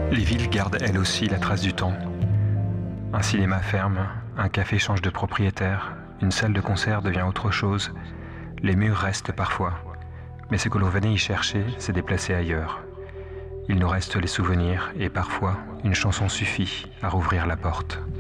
Les villes gardent elles aussi la trace du temps. Un cinéma ferme, un café change de propriétaire, une salle de concert devient autre chose. Les murs restent parfois, mais ce que l'on venait y chercher s'est déplacé ailleurs. Il nous reste les souvenirs et parfois une chanson suffit à rouvrir la porte.